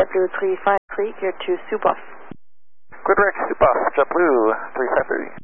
JetBlue 35 Creek, you're to Suboff. Good Rick, Suboff, JetBlue 353.